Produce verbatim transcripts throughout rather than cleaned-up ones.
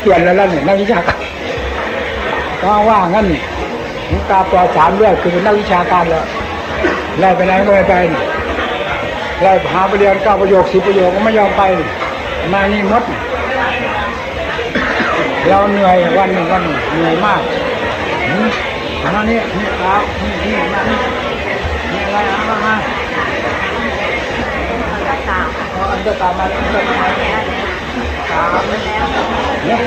ปลี่ยนแล้วเนี่ยนักวิชาการก็ว่างั้นนี่หลวงตาปอสามเรื่องคือเป็นนักวิชาการแล้วไล่ไปไหนก็ไม่ไปไล่หาประเด็นเก้าประโยคสิบประโยคก็ไม่ยอมไปมานี่มดเราเหนื่อยวันหนึ่งวันเหนื่อยมากมานี่นี่เอานี่นี่มานี่นี่อะไรเอามาอันเดอร์ตามมาอันเดอร์ตามมาตามเนี่ย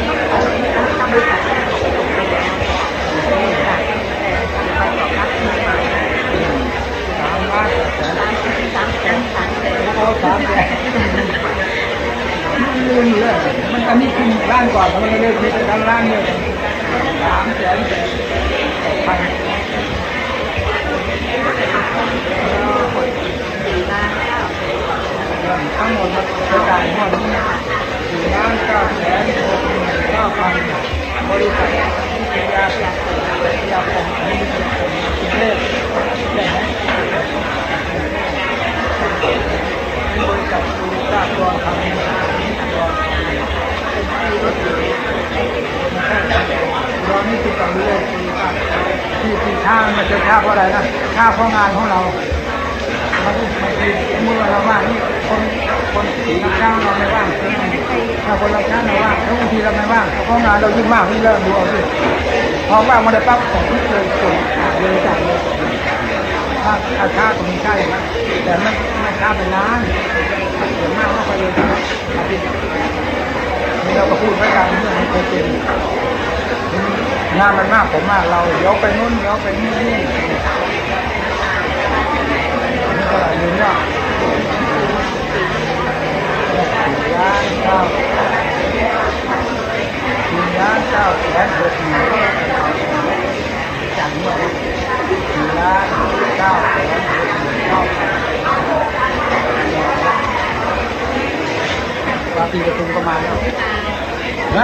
สามแสนลืมเลยมันอันนี้ขึ้นร้านก่อนมันไม่ได้คิดด้านล่างเนี่ยสามแสนพันทั้งหมดจะจ่ายหมดสี่ล้านเก้าแสนหกหมื่นเก้าพันบริษัทยาสิยายาผมอันนี้เป็นผมกรุงเทพใช่ไหมบริษัทบริษัทตัวทำงานตัวเป็นที่รถยนต์เรานี่ติดต่อเรื่อยๆที่ที่ท่ามันจะท่าเพราะอะไรนะท่าเพราะงานของเราบางทีบางทีเมื่อเราว่างนี่คนคนรับจ้างเราไม่ว่างถ้าคนรับจ้างเราว่างแล้วบางทีเราไม่ว่างเพราะงานเรายุ่งมากนี่เริ่มดูเอาสิพอว่างมาได้ปั๊บผมที่เคยส่งเลยจ่ายเลยถ้าถ้าช้าก็มีค่าอย่างนั้นแต่ไม่ไม่ช้าไปนานส่วนมากก็ไปเลยอาทิตย์นี่เราก็พูดไว้กันเรื่องมันเคยเป็นงานมันมากผมมากเราเดี๋ยวไปนู้นเดี๋ยวไปนี่นี่นี่ก็อะไรอยู่เนี่ยสี่ล้านเก้าสี่ล้านเก้าแสนหกหมื่นจังเนี่ยสี่ล้านเก้าแสนหกหมื่นเก้าพันวาปีประชุมก็มาแล้วนะ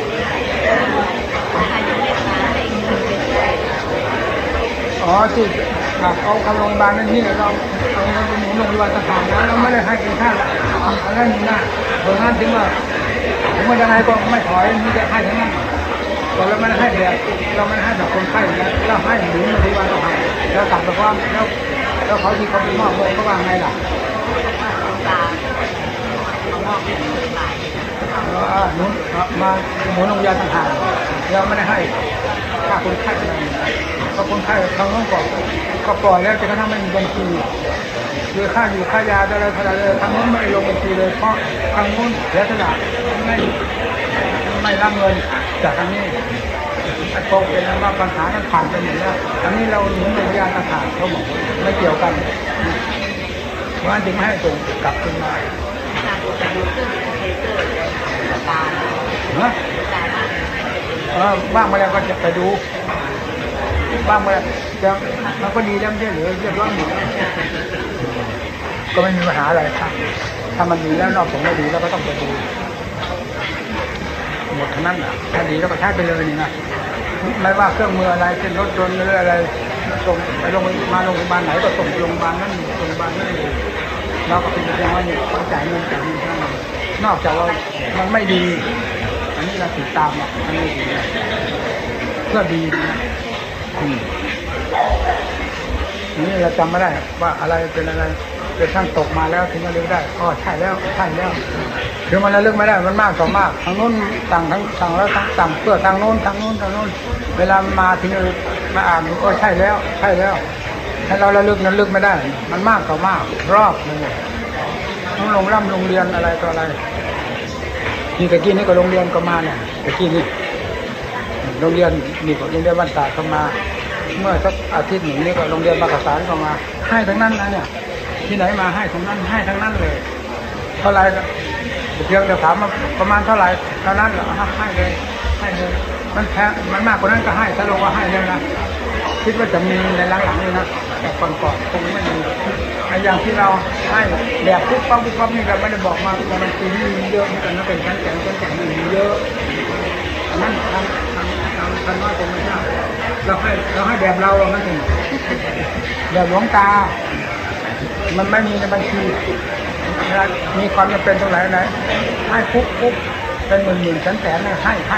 อ๋อที่เอาเข้าโรงพยาบาลนั่นนี่เราเอาเงินไปหมุนโรงพยาบาลต่างๆแล้วเราไม่ได้ให้กินข้าวอะไรนี่นะเพราะงั้นถึงว่าถึงว่ายังไงก็ไม่ถอยนี่จะให้ทั้งนั้นแต่เราไม่ได้ให้แบบเราไม่ได้ให้แบบคนไข้นะเราให้หมุนโรงพยาบาลต่างๆแล้วกลับมาว่าแล้วแล้วเขาที่เขาไปมอบเงินเขาว่าไงล่ะอ่าหนุนมาหมุนโรงพยาบาลต่างๆเราไม่ได้ให้ค่าคนไข้อะไรก็คนไข้ทางโน้นก่อนก็ปล่อยแล้วจะกระทั่งไม่มีบัญชีคือค่าอยู่ค่ายาอะไรเท่าไรเลยทางโน้นไม่ลงบัญชีเลยเพราะทางโน้นเสียสละไม่ไม่รับเงินจากทางนี้ไอ้โปกเป็นว่าปัญหานั้นผ่านไปหมดแล้วอันนี้เราหนุนโรงพยาบาลต่างๆเขาบอกไม่เกี่ยวกันเพราะฉะนั้นจึงไม่ให้ส่งกลับคืนมานะบ้างมาแล้วก็จะไปดูบ้างมาแล้วจะมันก็ดีแล้วไม่ใช่หรือเรียบร้อยหมดก็ไม่มีปัญหาอะไรครับถ้ามันดีแล้วนอกจากไม่ดีแล้วก็ต้องไปดูหมดทั้งนั้นอ่ะถ้าดีแล้วก็ใช้ไปเลยนี่นะไม่ว่าเครื่องมืออะไรเช่นรถยนต์หรืออะไรส่งไปโรงมาโรงพยาบาลไหนก็ส่งโรงพยาบาลนั้นโรงพยาบาลนั้นเลยเราก็เป็นเพียงว่าเนี่ยต้องจ่ายเงินจ่ายเงินเท่านั้นนอกจากว่ามันไม่ดีอันนี้เราติดตามอ่ะมันไม่ดีเพื่อดีนะนี่เราจำไม่ได้ว่าอะไรเป็นอะไรเป็นช่างตกมาแล้วถึงจะเลือกได้อ๋อใช่แล้วใช่แล้วคือมันระลึกไม่ได้มันมากต่อมากทางโน้นสั่งทั้งสั่งแล้วทั้งสั่งเพื่อทางโน้นทางโน้นทางโน้นเวลามาถึงมาอ่านดูก็ใช่แล้วใช่แล้วให้เราระลึกนั้นลึกไม่ได้มันมากต่อมากรอบเลยต้องลงร่ำโรงเรียนอะไรต่ออะไรนี่ตะกี้นี่ก็โรงเรียนก็มาเนี่ยตะกี้นี่โรงเรียนนี่ก็โรงเรียนบ้านตาเข้ามาเมื่อสักอาทิตย์หนึ่งนี่ก็โรงเรียนบางกะสานเข้ามาให้ทั้งนั้นนะเนี่ยที่ไหนมาให้ทั้งนั้นให้ทั้งนั้นเลยเท่าไรเพียงแต่ถามมาประมาณเท่าไหร่เท่านั้นเหรอให้เลยให้เลยมันแพ้มันมากกว่านั้นก็ให้ถ้าลงก็ให้เลยนะคิดว่าจะมีในหลังๆนี่นะแต่ก่อนๆคงไม่มีไอ้อย่างที่เราให้แบบปุ๊บปั๊บปุ๊บปั๊บนี่เราไม่ได้บอกมาว่ามันปีนี้มีเยอะเหมือนกันนะเป็นชั้นแข็งชั้นแข็งมีเยอะอันนั้นทางทางทางทางน้อยคงไม่ทราบเราให้เราให้แบบเราอะนั่นเองแบบหลวงตามันไม่มีในบัญชีมีความจำเป็นตรงไหนไหนให้ปุ๊บปุ๊บเป็นหมื่นหมื่นแสนแสนให้ให้